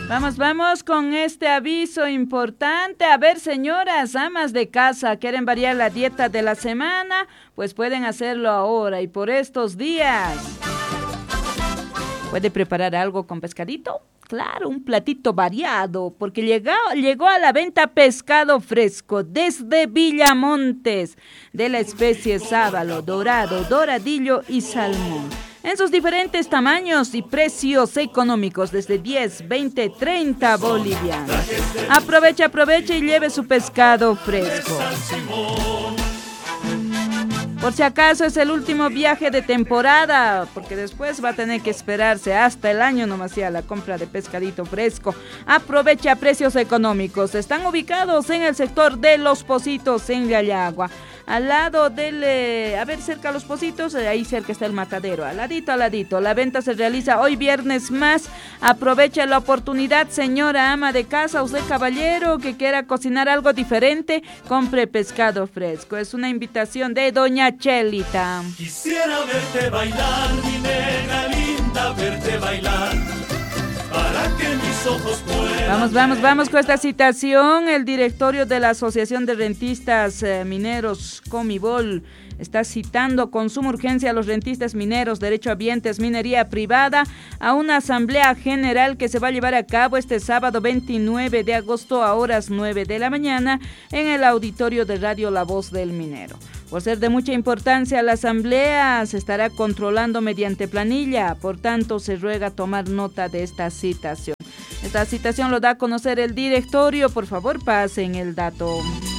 Vamos con este aviso importante. A ver, señoras, amas de casa, ¿quieren variar la dieta de la semana? Pues pueden hacerlo ahora y por estos días. ¿Puede preparar algo con pescadito? Claro, un platito variado, porque llegó a la venta pescado fresco desde Villamontes, de la especie sábalo, dorado, doradillo y salmón, en sus diferentes tamaños y precios económicos, desde 10, 20, 30 bolivianos. Aproveche y lleve su pescado fresco. Por si acaso es el último viaje de temporada, porque después va a tener que esperarse hasta el año nomás ya la compra de pescadito fresco. Aproveche a precios económicos. Están ubicados en el sector de Los Pocitos, en Gallagua. Al lado del, cerca de Los Pocitos, ahí cerca está el matadero, al ladito. La venta se realiza hoy viernes más. Aproveche la oportunidad, señora ama de casa, usted caballero que quiera cocinar algo diferente, compre pescado fresco. Es una invitación de doña Chelita. Quisiera verte bailar, mi negra linda, verte bailar. Para que mis ojos puedan... Vamos con esta citación. El directorio de la Asociación de Rentistas Mineros, Comibol, está citando con suma urgencia a los rentistas mineros, derechohabientes, minería privada, a una asamblea general que se va a llevar a cabo este sábado 29 de agosto a horas 9 de la mañana en el auditorio de Radio La Voz del Minero. Por ser de mucha importancia, la asamblea se estará controlando mediante planilla, por tanto se ruega tomar nota de esta citación. Esta citación lo da a conocer el directorio, por favor pasen el dato.